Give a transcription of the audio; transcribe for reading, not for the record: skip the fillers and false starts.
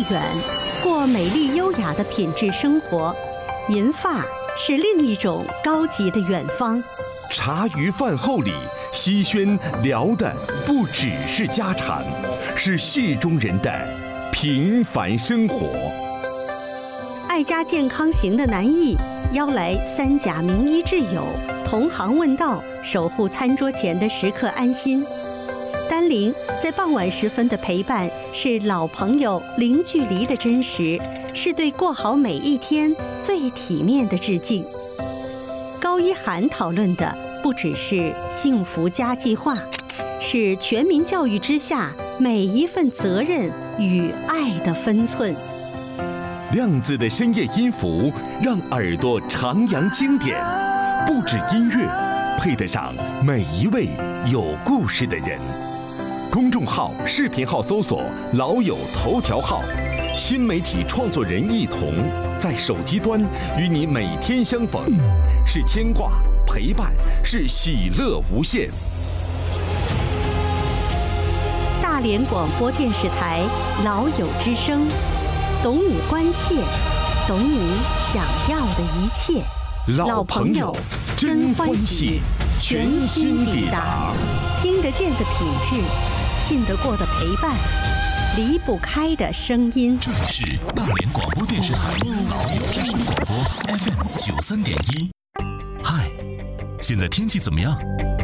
远，过美丽优雅的品质生活。银发是另一种高级的远方。 茶余饭后里，西轩聊的不只是家常，是戏中人的平凡生活。 爱家健康行的南艺邀来3甲名医挚友，同行问道，守护餐桌前的食客安心。丹玲在傍晚时分的陪伴，是老朋友零距离的真实，是对过好每一天最体面的致敬。高一涵讨论的不只是幸福家计划，是全民教育之下每一份责任与爱的分寸。 亮子的深夜音符让耳朵徜徉经典，不止音乐，配得上每一位有故事的人。公众号、视频号搜索“老友头条号”，新媒体创作人一同在手机端与你每天相逢，是牵挂、陪伴，是喜乐无限。 大连广播电视台老友之声，懂你关切，懂你想要的一切。 老朋友真欢喜，全新抵达， 听得见的品质，信得过的陪伴，离不开的声音。 这里是大连广播电视台老友之声广播 FM 93.1。嗨，现在天气怎么样？